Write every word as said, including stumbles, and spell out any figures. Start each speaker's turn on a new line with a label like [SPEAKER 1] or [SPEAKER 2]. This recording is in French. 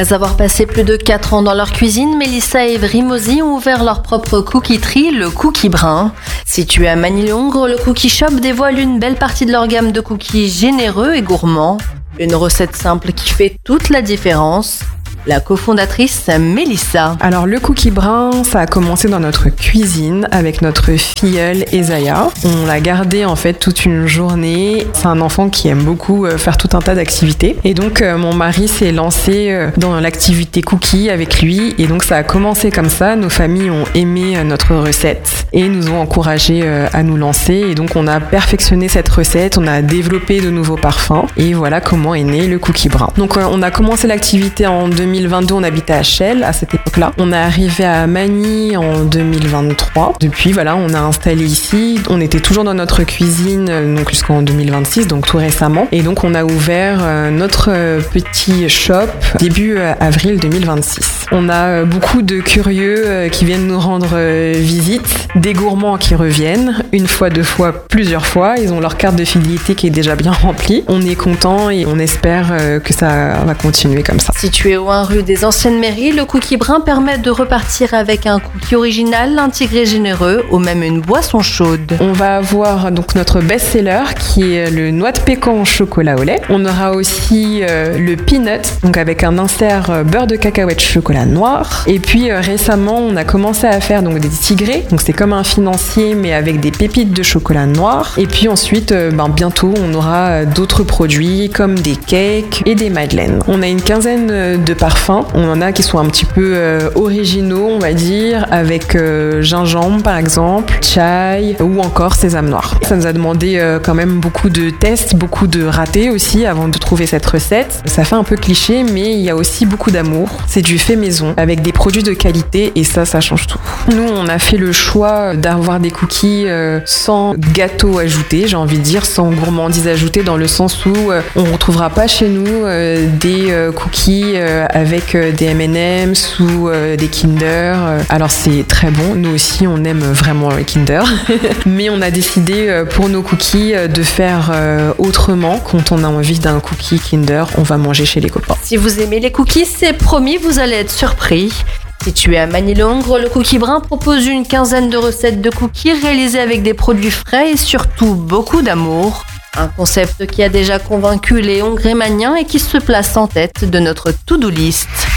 [SPEAKER 1] Après avoir passé plus de quatre ans dans leur cuisine, Mélissa et Evry Mozy ont ouvert leur propre cookie-terie, le Cookie Brun. Situé à Magny-Longres, le Cookie Shop dévoile une belle partie de leur gamme de cookies généreux et gourmands. Une recette simple qui fait toute la différence. La cofondatrice Mélissa.
[SPEAKER 2] Alors le Cookie Brun, ça a commencé dans notre cuisine avec notre filleule Ezaya. On l'a gardé en fait toute une journée. C'est un enfant qui aime beaucoup faire tout un tas d'activités. Et donc euh, mon mari s'est lancé dans l'activité cookie avec lui. Et donc ça a commencé comme ça. Nos familles ont aimé notre recette et nous ont encouragés à nous lancer. Et donc on a perfectionné cette recette, on a développé de nouveaux parfums. Et voilà comment est né le Cookie Brun. Donc euh, on a commencé l'activité en deux mille vingt-deux, on habitait à Chelles à cette époque-là. On est arrivé à Magny en deux mille vingt-trois. Depuis, voilà, on a installé ici. On était toujours dans notre cuisine donc jusqu'en deux mille vingt-six, donc tout récemment. Et donc on a ouvert euh, notre euh, petit shop début euh, avril deux mille vingt-six. On a euh, beaucoup de curieux euh, qui viennent nous rendre euh, visite, des gourmands qui reviennent une fois, deux fois, plusieurs fois. Ils ont leur carte de fidélité qui est déjà bien remplie. On est content et on espère euh, que ça va continuer comme ça.
[SPEAKER 1] Situé au un rue des Anciennes Mairies, le Cookie Brun permet de repartir avec un cookie original, intégré généreux, ou même une boisson chaude.
[SPEAKER 2] On va avoir donc notre best-seller qui est le noix de pécan au chocolat au lait. On aura aussi euh, le peanut, donc avec un insert euh, beurre de cacahuète chocolat noir. Et puis euh, récemment, on a commencé à faire donc des tigrés, donc c'est comme un financier mais avec des pépites de chocolat noir. Et puis ensuite, euh, ben, bientôt, on aura d'autres produits comme des cakes et des madeleines. On a une quinzaine de parfums. On en a qui sont un petit peu euh, originaux, on va dire, avec euh, gingembre par exemple, chai ou encore sésame noir. Ça nous a demandé euh, quand même beaucoup de tests, beaucoup de ratés aussi avant de trouver cette recette. Ça fait un peu cliché, mais il y a aussi beaucoup d'amour. C'est du fait maison avec des produits de qualité et ça, ça change tout. Nous, on a fait le choix d'avoir des cookies euh, sans gâteau ajouté, j'ai envie de dire, sans gourmandise ajoutée, dans le sens où euh, on ne retrouvera pas chez nous euh, des euh, cookies euh, avec euh, des M and M's ou euh, des Kinder. Alors c'est très bon, nous aussi on aime vraiment les Kinder. Mais on a décidé euh, pour nos cookies euh, de faire euh, autrement. Quand on a envie d'un cookie Kinder, on va manger chez les copains.
[SPEAKER 1] Si vous aimez les cookies, c'est promis, vous allez être surpris. Situé à Magny-Longres, le Cookie Brun propose une quinzaine de recettes de cookies réalisées avec des produits frais et surtout beaucoup d'amour. Un concept qui a déjà convaincu les Hongrémaniens et qui se place en tête de notre to-do list.